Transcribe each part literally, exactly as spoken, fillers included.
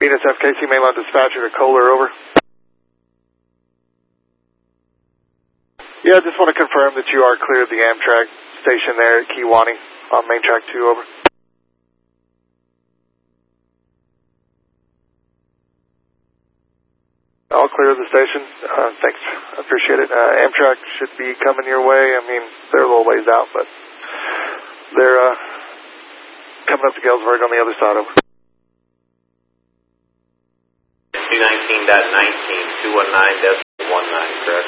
Venus F K C mainline dispatcher to Kohler, over. Yeah, I just want to confirm that you are clear of the Amtrak station there at Kewanee on main track two, over. All clear of the station. Uh, thanks. I appreciate it. Uh, Amtrak should be coming your way. I mean, they're a little ways out, but they're uh, coming up to Galesburg on the other side, over. two nineteen point nineteen, two one nine point one nine, correct?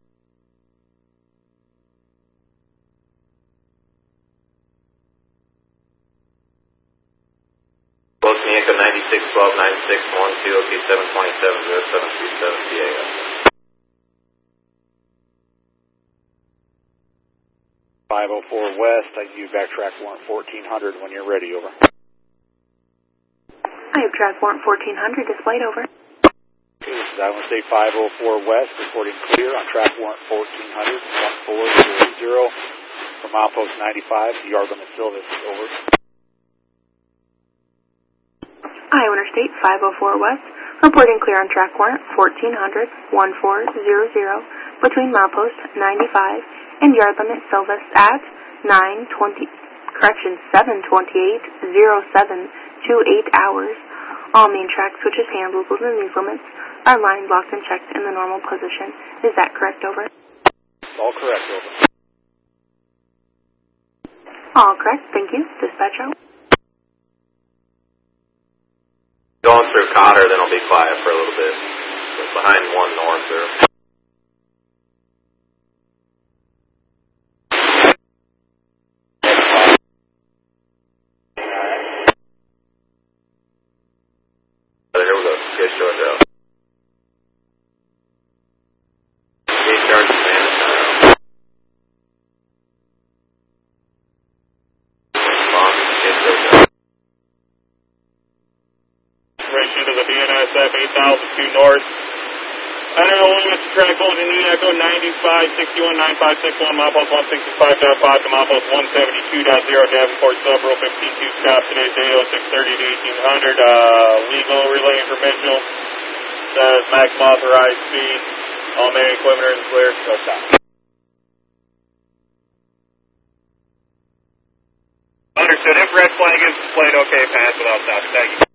Close to Echo ninety-six twelve, ninety-six one two, O K seven twenty-seven, zero seven three seven, P A S. five oh four West, I give you backtrack warrant fourteen hundred when you're ready, over. I have track warrant fourteen hundred displayed, over. Okay, this is Island State five oh four West, reporting clear on track warrant fourteen hundred, one four zero zero, from milepost ninety-five to yard limit Silvis, over. Iowa Interstate five oh four West, reporting clear on track warrant fourteen hundred, one four zero zero, between milepost ninety-five and yard limit Silvis at nine twenty, correction, seven twenty-eight, zero seven two eight hours. All main track switches handled within these limits are line blocked and checked in the normal position. Is that correct, over? All correct, over. All correct, thank you. Dispatch out. Going through Cotter, then I'll be quiet for a little bit. Just behind one north there. Here we go. Good short route. Eight charges, man. Long, good short route. To the B N S F eight thousand two north. I don't know, Mister Track holding in Echo ninety-five sixty-one nine five six one, milepost one sixty-five point five to milepost one seventy-two point zero, Davenport Sub, row fifteen two, stop today's day oh six thirty to eighteen hundred, uh, legal relay informational, says maximum authorized speed, all main equipment are in clear, so stop. Understood, if red flag is displayed, okay, pass without stopping, thank you.